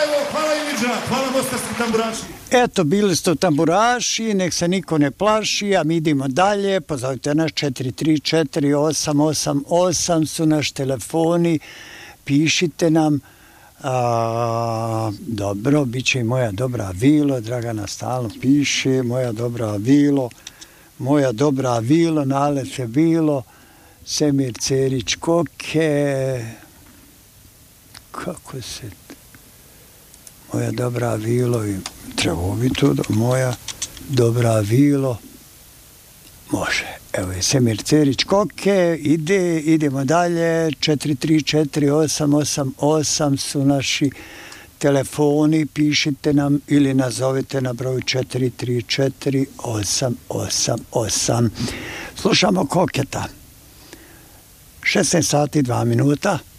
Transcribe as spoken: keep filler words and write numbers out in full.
Evo, hvala Ilidža, hvala mostarski tamburaši. Eto, bili ste tamburaši, nek se niko ne plaši, a mi idemo dalje. Pozovite nas četiri tri četiri osam osam osam su naš telefoni, pišite nam. A, dobro, bit će i moja dobra vilo, Dragana stalno piše, moja dobra vilo, moja dobra vilo, nale se bilo, Semir Cerić Koke, kako se, moja dobra vilo, trebao bi to, moja dobra vilo, može. Evo je Semir Cerić Koke, ide, idemo dalje, četiri tri četiri osam osam osam su naši telefoni, pišite nam ili nazovite na broj četiri tri četiri osam osam osam. Slušamo Koketa. šesnaest sati dva minuta.